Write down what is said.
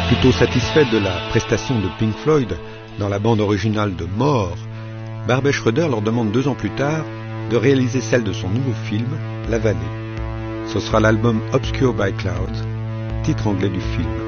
Plutôt satisfait de la prestation de Pink Floyd dans la bande originale de More, Barbet Schroeder leur demande 2 ans plus tard de réaliser celle de son nouveau film, La Vallée. Ce sera l'album Obscured by Clouds, titre anglais du film.